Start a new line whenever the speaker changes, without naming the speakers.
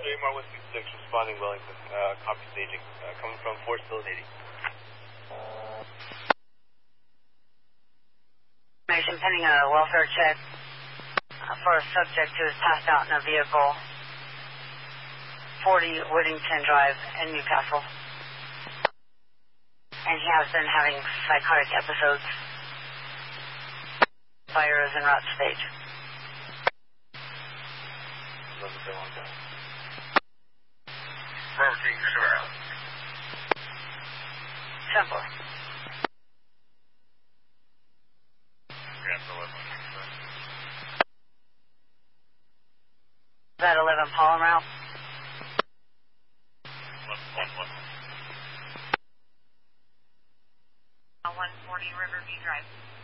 3 more Whiskey 6, responding Wellington, copy staging, coming from Forest Hill 80.
Pending a welfare check for a subject who is passed out in a vehicle, 40 Whittington Drive in Newcastle. And he has been having psychotic episodes. Fire is en route to stage. Simple. That 11 Palm route. 140 Riverview Drive.